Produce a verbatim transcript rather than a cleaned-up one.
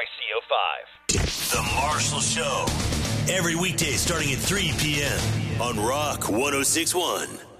C O five. The Marshall Show. Every weekday starting at three p.m. on Rock one oh six point one.